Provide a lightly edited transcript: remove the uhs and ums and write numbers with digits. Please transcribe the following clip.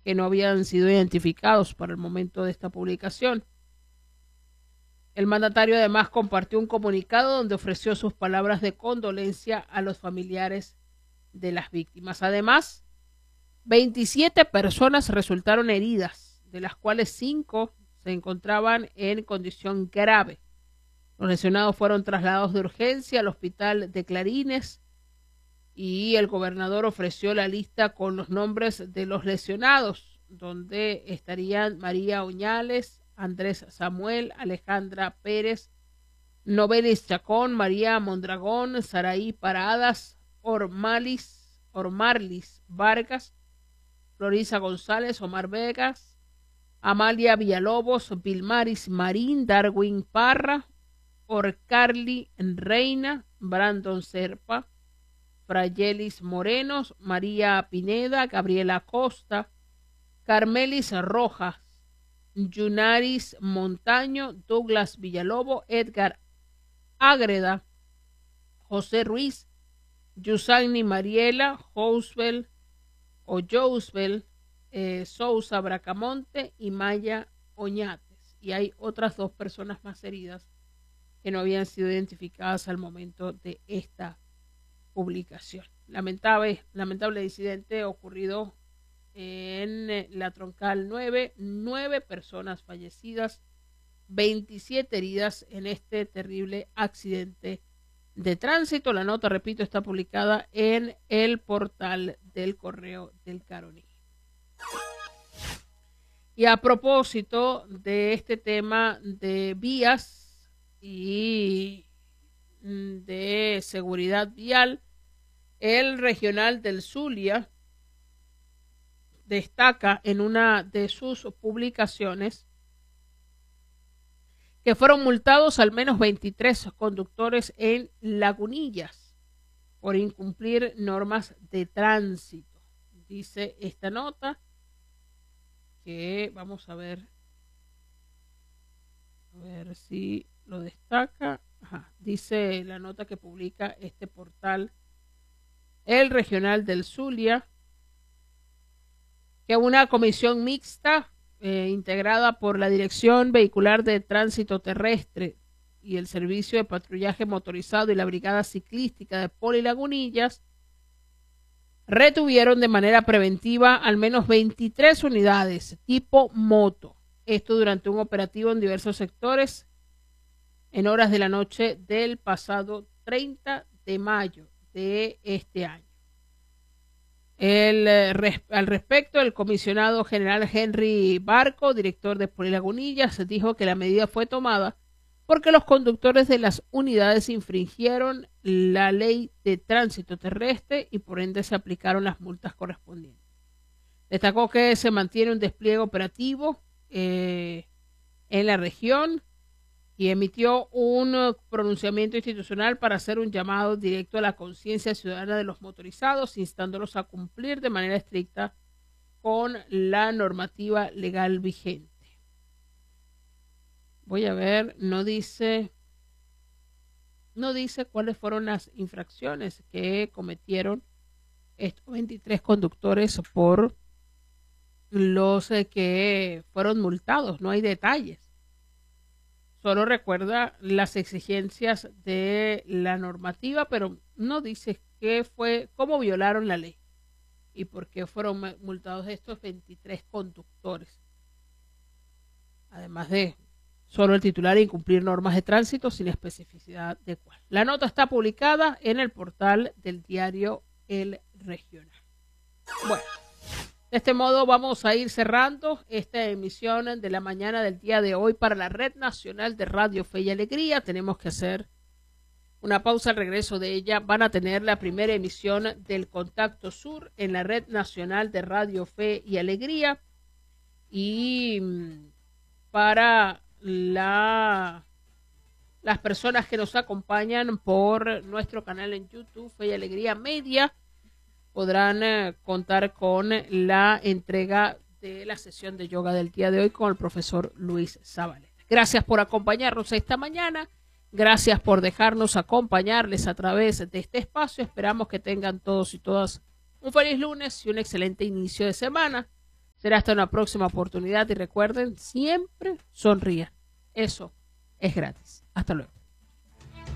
que no habían sido identificados para el momento de esta publicación. El mandatario además compartió un comunicado donde ofreció sus palabras de condolencia a los familiares de las víctimas. Además, 27 personas resultaron heridas, de las cuales 5 se encontraban en condición grave. Los lesionados fueron trasladados de urgencia al hospital de Clarines y el gobernador ofreció la lista con los nombres de los lesionados, donde estarían María Oñales, Andrés Samuel, Alejandra Pérez, Novelis Chacón, María Mondragón, Saraí Paradas, Ormarlis Vargas, Florisa González, Omar Vegas, Amalia Villalobos, Vilmaris Marín, Darwin Parra, Orcarly Reina, Brandon Serpa, Frayelis Morenos, María Pineda, Gabriela Costa, Carmelis Rojas, Yunaris Montaño, Douglas Villalobo, Edgar Ágreda, José Ruiz, Yusagni Mariela, Jousbel Sousa Bracamonte y Maya Oñates. Y hay otras 2 personas más heridas que no habían sido identificadas al momento de esta publicación. Lamentable incidente ocurrido en la Troncal 9, 9 personas fallecidas, 27 heridas en este terrible accidente de tránsito. La nota, repito, está publicada en el portal del Correo del Caroní. Y a propósito de este tema de vías y de seguridad vial, el regional del Zulia destaca en una de sus publicaciones que fueron multados al menos 23 conductores en Lagunillas por incumplir normas de tránsito. Dice esta nota que vamos a ver si lo destaca. Dice la nota que publica este portal, el regional del Zulia, que una comisión mixta integrada por la Dirección Vehicular de Tránsito Terrestre y el Servicio de Patrullaje Motorizado y la Brigada Ciclística de Poli Lagunillas retuvieron de manera preventiva al menos 23 unidades tipo moto. Esto durante un operativo en diversos sectores en horas de la noche del pasado 30 de mayo de este año. Al respecto, el comisionado general Henry Barco, director de Poli Lagunillas, dijo que la medida fue tomada porque los conductores de las unidades infringieron la ley de tránsito terrestre y por ende se aplicaron las multas correspondientes. Destacó que se mantiene un despliegue operativo en la región y emitió un pronunciamiento institucional para hacer un llamado directo a la conciencia ciudadana de los motorizados, instándolos a cumplir de manera estricta con la normativa legal vigente. Voy a ver, no dice cuáles fueron las infracciones que cometieron estos 23 conductores por los que fueron multados, no hay detalles. Solo recuerda las exigencias de la normativa, pero no dice cómo violaron la ley y por qué fueron multados estos 23 conductores. Además de solo el titular incumplir normas de tránsito sin especificidad de cuál. La nota está publicada en el portal del diario El Regional. Bueno, de este modo vamos a ir cerrando esta emisión de la mañana del día de hoy para la Red Nacional de Radio Fe y Alegría. Tenemos que hacer una pausa. Al regreso de ella van a tener la primera emisión del Contacto Sur en la Red Nacional de Radio Fe y Alegría. Y para las personas que nos acompañan por nuestro canal en YouTube, Fe y Alegría Media, podrán contar con la entrega de la sesión de yoga del día de hoy con el profesor Luis Zabaleta. Gracias por acompañarnos esta mañana. Gracias por dejarnos acompañarles a través de este espacio. Esperamos que tengan todos y todas un feliz lunes y un excelente inicio de semana. Será hasta una próxima oportunidad y recuerden, siempre sonrían. Eso es gratis. Hasta luego.